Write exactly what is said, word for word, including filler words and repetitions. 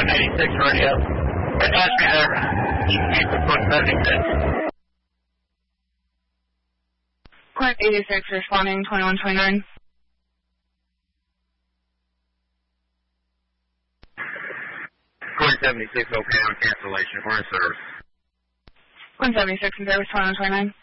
one eighty-six radio. Ask me there. You can keep the foot seventy-six. Point eighty-six responding twenty-one twenty-nine. Point seventy-six okay on cancellation. We're in service. Point seventy-six in service twenty-one twenty-nine.